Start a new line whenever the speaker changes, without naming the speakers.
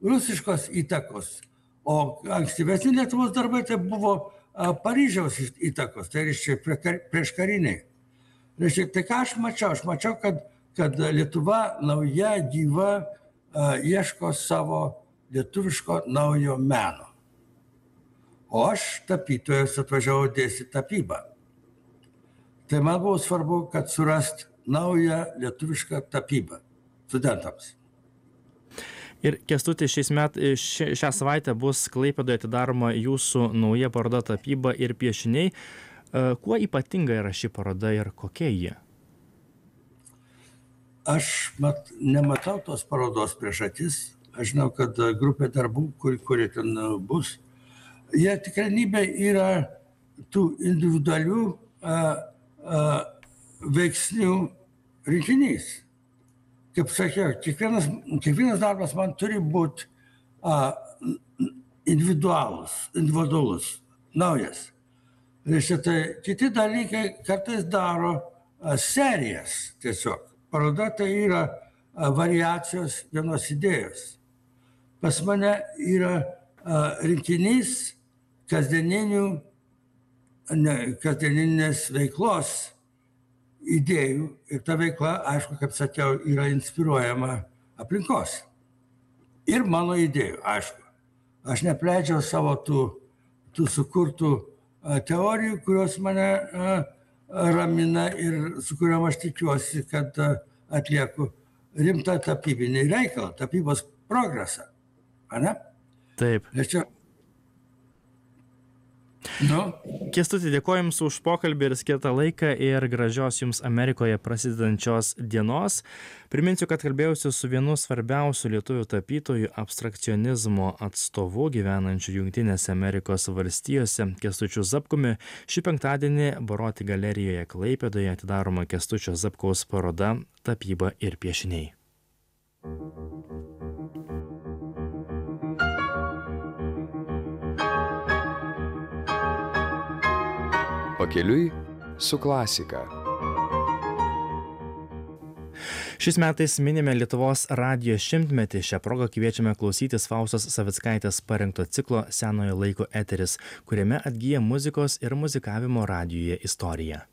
rusiškos įtakos, o ankstyvesni Lietuvos darbai tai buvo Paryžiaus įtakos, tai reiškia prieškariniai. Reiškia, tai ką aš mačiau? Aš mačiau, kad Lietuva nauja, gyva, ieško savo lietuviško naujo meno. O aš tapytojas atvažiavau dėstyti tapybą. Tai man buvo svarbu, kad surast naują lietuvišką tapybą studentams.
Ir Kęstuti, šią savaitę bus Klaipėdoje atidaroma jūsų nauja paroda tapyba ir piešiniai. Kuo ypatinga yra ši paroda ir kokia jie?
Aš nematau tos parodos prieš akis. Aš žinau, kad grupė darbų, kurie ten bus, jie tikrenybė yra tų individualių veiksnių rinkinys. Kaip sakiau, kiekvienas darbas man turi būti individualus, naujas. Reiškia, tai kiti dalykai kartais daro serijas tiesiog. Paroda tai yra variacijos vienos idėjos. Pas mane yra rinkinys kasdieninės veiklos idėjų ir ta veikla, aišku, kaip sakiau, yra inspiruojama aplinkos. Ir mano idėjų, aišku. Aš nepleidžiau savo tų sukurtų teorijų, kurios mane ramina ir su kuriuom aš tikiuosi, kad atlieku rimtą tapybinį reikalą, tapybos progresą. Ane?
Taip. Kęstuti, dėkoju Jums už pokalbį ir skirtą laiką ir gražios Jums Amerikoje prasidedančios dienos. Priminsiu, kad kalbėjausi su vienu svarbiausių lietuvių tapytojų abstrakcionizmo atstovu gyvenančiu Jungtinėse Amerikos valstijose Kęstučiu Zapkumi. Šį penktadienį Baroti galerijoje Klaipėdoje atidaroma Kęstučio Zapkaus paroda Tapyba ir piešiniai.
Pakeliui su klasika.
Šiais metais minime Lietuvos radijo 100-metį. Šią progą kviečiame klausytis Faustos Savickaitės parengto ciklo Senojo laiko eteris, kuriame atgyja muzikos ir muzikavimo radijuje istorija.